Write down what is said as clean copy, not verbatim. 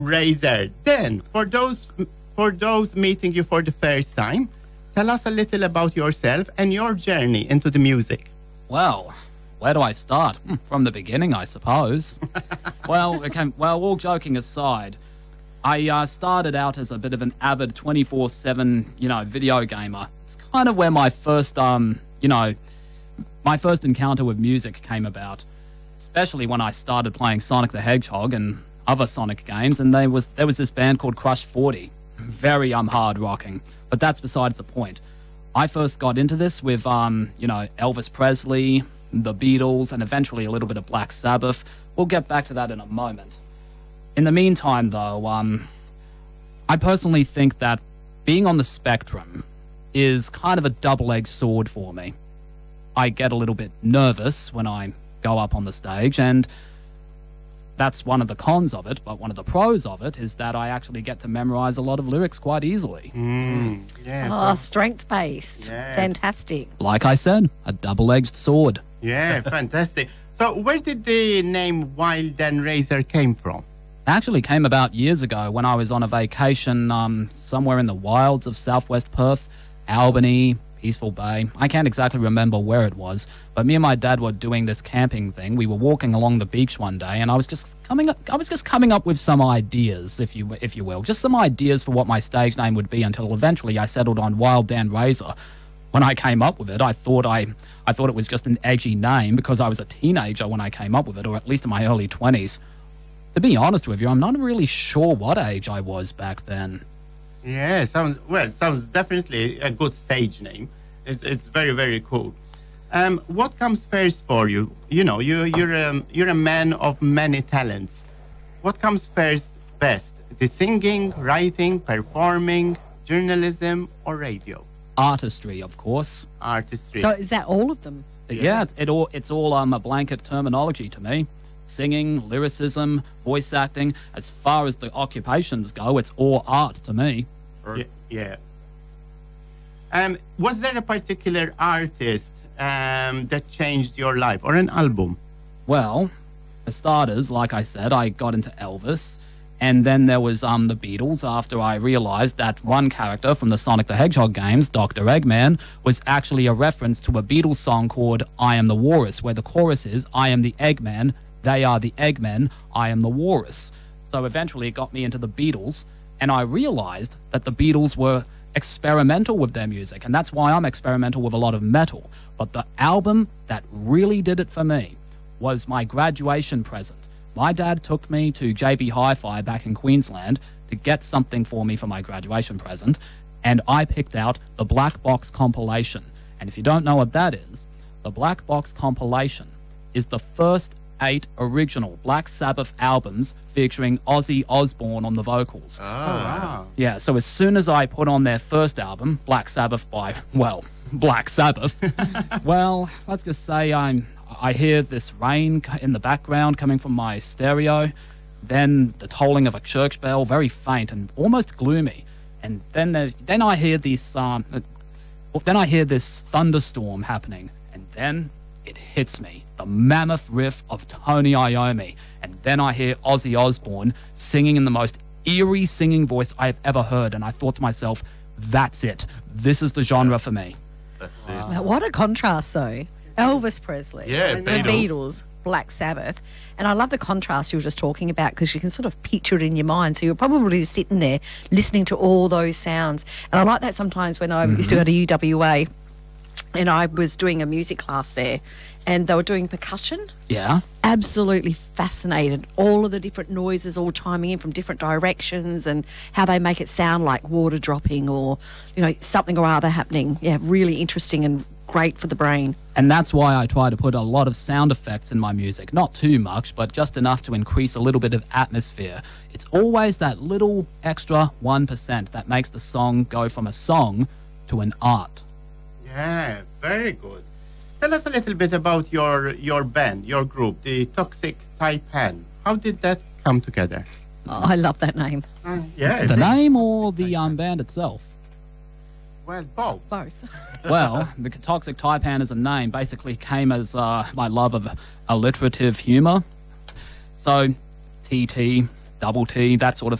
Razor. Then, for those meeting you for the first time, tell us a little about yourself and your journey into the music. Well, where do I start? From the beginning, I suppose. Well, all joking aside, I started out as a bit of an avid 24/7, video gamer. It's kind of where my first, my first encounter with music came about, especially when I started playing Sonic the Hedgehog and other Sonic games, and there was this band called Crush 40. Very hard rocking, but that's besides the point. I first got into this with, Elvis Presley, the Beatles, and eventually a little bit of Black Sabbath. We'll get back to that in a moment. In the meantime, though, I personally think that being on the spectrum is kind of a double-edged sword for me. I get a little bit nervous when I go up on the stage, and that's one of the cons of it, but one of the pros of it is that I actually get to memorize a lot of lyrics quite easily. Oh, strength-based. Yes. Fantastic. Like I said, a double-edged sword. Yeah, fantastic. So where did the name Wild and Razor came from? Actually came about years ago when I was on a vacation somewhere in the wilds of southwest Perth, Albany, Peaceful Bay. I can't exactly remember where it was, but me and my dad were doing this camping thing. We were walking along the beach one day, and I was just coming up with some ideas, if you will, just some ideas for what my stage name would be, until eventually I settled on Wild Dan Razor. When I came up with it, I thought it was just an edgy name because I was a teenager when I came up with it, or at least in my early 20s. To be honest with you, I'm not really sure what age I was back then. Yeah, sounds definitely a good stage name. It's very, very cool. What comes first for you? You're a man of many talents. What comes first best? The singing, writing, performing, journalism, or radio? Artistry, of course. Artistry. So is that all of them? Yeah, it's all a blanket terminology to me. Singing, lyricism, voice acting. As far as the occupations go, it's all art to me. Yeah. Was there a particular artist that changed your life, or an album? Well, for starters, like I said, I got into Elvis, and then there was the Beatles after I realized that one character from the Sonic the Hedgehog games, Dr. Eggman, was actually a reference to a Beatles song called I Am the Walrus, where the chorus is, I am the Eggman, they are the Eggmen, I am the Walrus. So eventually it got me into the Beatles, and I realized that the Beatles were experimental with their music, and that's why I'm experimental with a lot of metal. But the album that really did it for me was my graduation present. My dad took me to JB Hi-Fi back in Queensland to get something for me for my graduation present, and I picked out the Black Box compilation. And if you don't know what that is, the Black Box compilation is the first 8 original Black Sabbath albums featuring Ozzy Osbourne on the vocals. Oh, wow. Yeah, so as soon as I put on their first album, Black Sabbath by, Black Sabbath, let's just say I hear this rain in the background coming from my stereo, then the tolling of a church bell, very faint and almost gloomy, and then I hear this thunderstorm happening, and then it hits me, the mammoth riff of Tony Iommi, and then I hear Ozzy Osbourne singing in the most eerie singing voice I've ever heard, and I thought to myself, that's it. This is the genre for me. That's Now, what a contrast, though. Elvis Presley, Yeah, the Beatles. Beatles, Black Sabbath. And I love the contrast you were just talking about, because you can sort of picture it in your mind. So you're probably sitting there listening to all those sounds. And I like that sometimes when I used to go to UWA, and I was doing a music class there, and they were doing percussion. Yeah? Absolutely fascinated. All of the different noises all chiming in from different directions, and how they make it sound like water dropping or, something or other happening. Yeah, really interesting and great for the brain. And that's why I try to put a lot of sound effects in my music. Not too much, but just enough to increase a little bit of atmosphere. It's always that little extra 1% that makes the song go from a song to an art. Yeah, very good. Tell us a little bit about your band, your group, the Toxic Taipan. How did that come together? Oh, I love that name. The name or the band itself? Well, both. Both. Well, the Toxic Taipan as a name basically came as my love of alliterative humor. So, TT, double T, that sort of